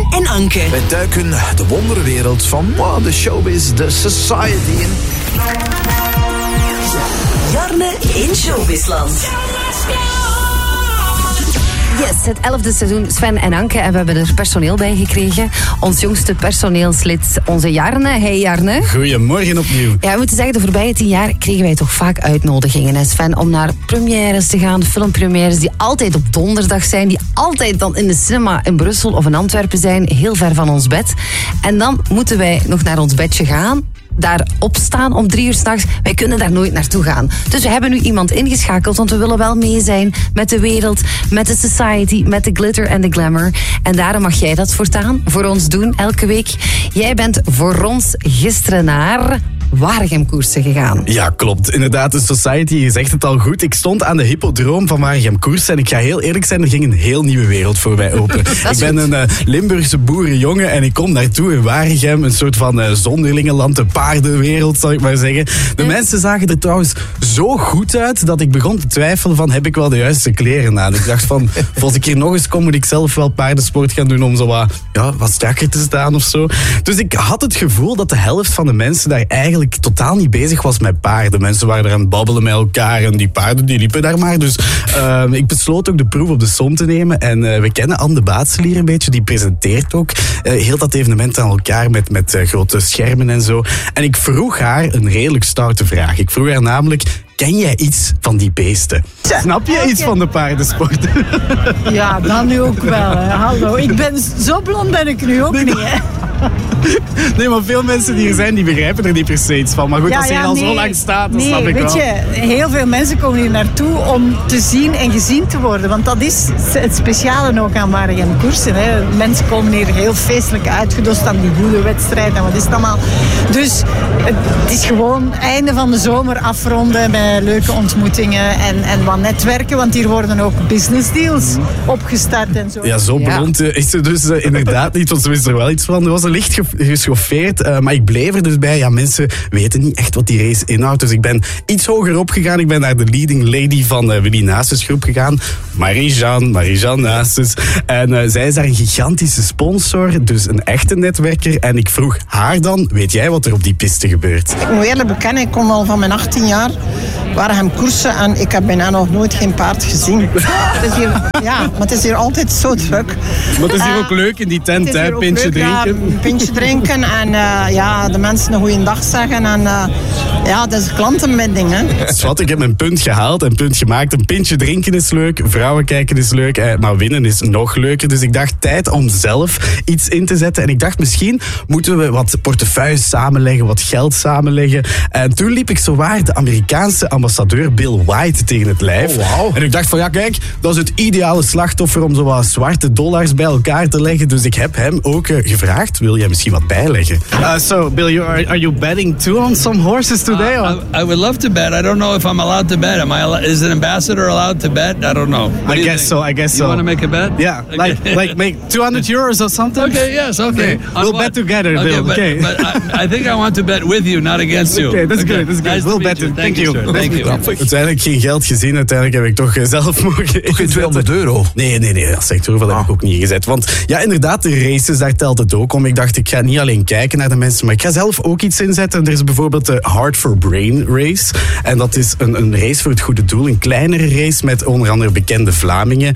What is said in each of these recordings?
en Anke. Wij duiken de wonderwereld van de showbiz, de society in. Jarne in Showbizland. Yes, het 11e seizoen Sven en Anke. En we hebben er personeel bij gekregen. Ons jongste personeelslid, onze Jarne. Hey Jarne. Goedemorgen opnieuw. Ja, we moeten zeggen, de voorbije 10 jaar kregen wij toch vaak uitnodigingen, hè Sven, om naar premières te gaan, filmpremières die altijd op donderdag zijn, die altijd dan in de cinema in Brussel of in Antwerpen zijn, heel ver van ons bed. En dan moeten wij nog naar ons bedje gaan, daar opstaan om 3 uur 's nachts. Wij kunnen daar nooit naartoe gaan. Dus we hebben nu iemand ingeschakeld, want we willen wel mee zijn met de wereld, met de society, met de glitter en de glamour. En daarom mag jij dat voortaan voor ons doen, elke week. Jij bent voor ons gisteren naar Waregem-koersen gegaan. Ja, klopt. Inderdaad, de society, je zegt het al goed. Ik stond aan de hippodroom van Waregem-koersen en ik ga heel eerlijk zijn, er ging een heel nieuwe wereld voor mij open. Ik ben een Limburgse boerenjongen en ik kom naartoe in Waregem, een soort van zonderlingenland, de paardenwereld, zal ik maar zeggen. De mensen zagen er trouwens zo goed uit dat ik begon te twijfelen van, heb ik wel de juiste kleren aan? Ik dacht van, als ik hier nog eens kom, moet ik zelf wel paardensport gaan doen om zo wat strakker te staan of zo. Dus ik had het gevoel dat de helft van de mensen daar eigenlijk totaal niet bezig was met paarden. Mensen waren er aan het babbelen met elkaar en die paarden die liepen daar maar. Dus ik besloot ook de proef op de som te nemen. En we kennen Anne de Baatselier een beetje, die presenteert ook heel dat evenement aan elkaar met grote schermen en zo. En ik vroeg haar een redelijk stoute vraag. Ik vroeg haar namelijk, ken jij iets van die beesten? Snap je iets van de paardensport? Ja, dan nu ook wel. Hè. Hallo, zo blond ben ik nu ook niet. Hè. Nee, maar veel mensen die er zijn, die begrijpen er niet per se iets van. Maar goed, als je hier al zo lang staat, dan snap ik wel. Weet je, heel veel mensen komen hier naartoe om te zien en gezien te worden. Want dat is het speciale ook aan Waregem-koersen. Mensen komen hier heel feestelijk uitgedost aan die goede wedstrijd en wat is het allemaal. Dus het is gewoon einde van de zomer afronden met leuke ontmoetingen en wat netwerken. Want hier worden ook business deals opgestart en zo. Ja, zo blond is er dus inderdaad niet. Want ze wist er wel iets van. Er was licht geschoffeerd, maar ik bleef er dus bij. Ja, mensen weten niet echt wat die race inhoudt. Dus ik ben iets hoger opgegaan. Ik ben naar de leading lady van Willy Nasus groep gegaan. Marie-Jeanne Nasus. En zij is daar een gigantische sponsor, dus een echte netwerker. En ik vroeg haar dan, weet jij wat er op die piste gebeurt? Ik moet eerlijk bekennen, ik kom al van mijn 18 jaar Waregem-koersen en ik heb bijna nog nooit geen paard gezien. Het is hier, maar het is hier altijd zo druk. Maar het is hier ook leuk in die tent, hè? Pintje drinken. Een pintje drinken en de mensen een goeie dag zeggen. En het is klantenbinding. Hè. Zwat, ik heb mijn punt gehaald en punt gemaakt. Een pintje drinken is leuk, vrouwen kijken is leuk, maar winnen is nog leuker. Dus ik dacht, tijd om zelf iets in te zetten. En ik dacht, misschien moeten we wat portefeuilles samenleggen, wat geld samenleggen. En toen liep ik zowaar de Amerikaanse ambassadeur Bill White tegen het lijf. Oh, wow. En ik dacht van, kijk, dat is het ideale slachtoffer om zo wat zwarte dollars bij elkaar te leggen. Dus ik heb hem ook gevraagd, wil jij misschien wat bijleggen? So, Bill, are you betting too on some horses today? I would love to bet. I don't know if I'm allowed to bet. Is an ambassador allowed to bet? I don't know. I guess so. You want to make a bet? Yeah, okay. like make €200 or something? Okay, yes, okay. We'll bet together, Bill. Okay. But I think I want to bet with you, not against you. Okay, that's good. Nice we'll bet it. Thank you. Thank you. Uiteindelijk geen geld gezien. Uiteindelijk heb ik toch zelf mogen Geen €200? Nee, dat zegt hoeveel heb ik ook niet ingezet. Want ja, inderdaad, de races, daar telt het ook om. Ik dacht, ik ga niet alleen kijken naar de mensen, maar ik ga zelf ook iets inzetten. Er is bijvoorbeeld de Heart for Brain Race. En dat is een race voor het goede doel. Een kleinere race met onder andere bekende Vlamingen.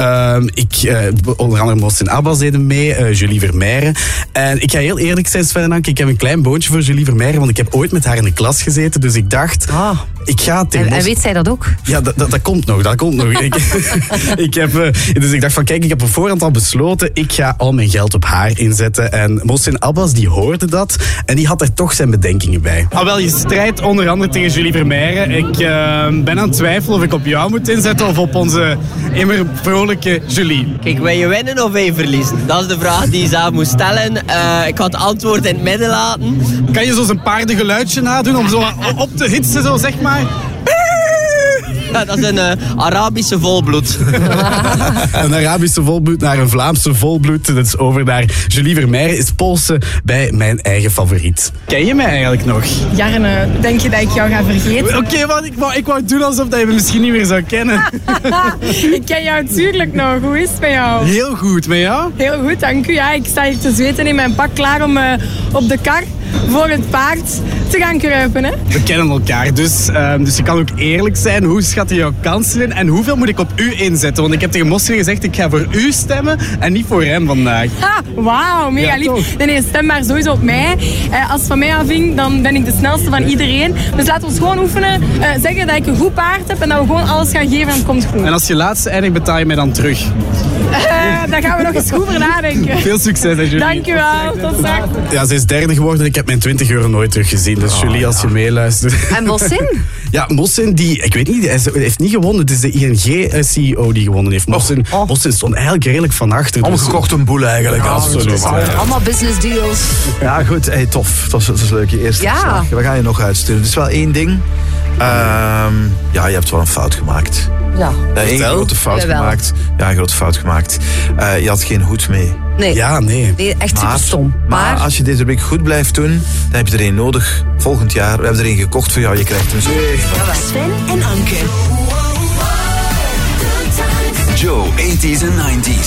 Onder andere Mohsin Abbas deden mee, Julie Vermeijren. En ik ga heel eerlijk zijn, Sven en Anke, ik heb een klein boontje voor Julie Vermeijren, want ik heb ooit met haar in de klas gezeten. Dus ik dacht, ik ga tegen En weet zij dat ook? Ja, dat komt nog. Dus ik dacht van, kijk, ik heb op voorhand al besloten, ik ga al mijn geld op haar inzetten. En Mohsin Abbas, die hoorde dat en die had er toch zijn bedenkingen bij. Wel, je strijdt onder andere tegen Julie Vermeijren. Ik ben aan het twijfelen of ik op jou moet inzetten of op onze immer vrolijke Julie. Kijk, wil je winnen of wil je verliezen? Dat is de vraag die je zelf moet stellen. Ik ga het antwoord in het midden laten. Kan je zo een paardengeluidje nadoen om zo op te hitsen, zo zeg maar? Dat is een Arabische volbloed. Een Arabische volbloed naar een Vlaamse volbloed. Dat is over naar Julie Vermeijren, is Poolse bij mijn eigen favoriet. Ken je mij eigenlijk nog? Jarne, denk je dat ik jou ga vergeten? Oké, ik wou doen alsof dat je me misschien niet meer zou kennen. Ik ken jou natuurlijk nog. Hoe is het met jou? Heel goed, met jou? Heel goed, dank u. Ja, ik sta hier te zweten in mijn pak, klaar om op de kar voor het paard te gaan kruipen. Hè? We kennen elkaar, dus je kan ook eerlijk zijn. Hoe schatten jouw kansen in en hoeveel moet ik op u inzetten? Want ik heb tegen Mosser gezegd, ik ga voor u stemmen en niet voor hem vandaag. Wauw, mega lief. Nee, stem maar sowieso op mij. Als het van mij afhing, dan ben ik de snelste van iedereen. Dus laten we ons gewoon oefenen. Zeggen dat ik een goed paard heb en dat we gewoon alles gaan geven en het komt goed. En als je laatste eindigt, betaal je mij dan terug? Daar gaan we nog eens goed over nadenken. Veel succes, hè, Julie. Dankjewel, tot straks. Ja, ze is derde geworden. Ik heb mijn 20 euro nooit teruggezien. Dus Julie, als je meeluistert. En Mossin? Ja, Mossin, ik weet niet, hij heeft niet gewonnen. Het is de ING-CEO die gewonnen heeft. Mossin stond eigenlijk redelijk van achter. Omgekocht een boel eigenlijk. Absoluut. Allemaal business deals. Ja, goed. Hey, tof. Het was leuk. Je eerste verslag. We gaan je nog uitsturen. Het is wel één ding. Je hebt wel een fout gemaakt. Ja. Een grote fout gemaakt. Ja, een grote fout gemaakt. Je had geen hoed mee. Nee. Ja, nee. Echt super stom. Maar als je deze week goed blijft doen, dan heb je er een nodig volgend jaar. We hebben er een gekocht voor jou. Je krijgt hem zo. Sven en Anke. Joe, 80s en 90s.